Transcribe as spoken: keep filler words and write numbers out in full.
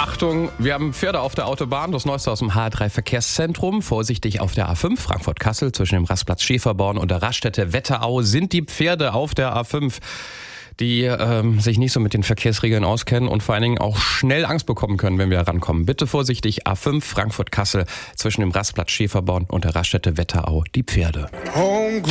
Achtung, wir haben Pferde auf der Autobahn, das Neueste aus dem H drei Verkehrszentrum. Vorsichtig auf der A fünf Frankfurt-Kassel zwischen dem Rastplatz Schäferborn und der Raststätte Wetterau sind die Pferde auf der A fünf, die ähm, sich nicht so mit den Verkehrsregeln auskennen und vor allen Dingen auch schnell Angst bekommen können, wenn wir rankommen. Bitte vorsichtig, A fünf Frankfurt-Kassel zwischen dem Rastplatz Schäferborn und der Raststätte Wetterau, die Pferde.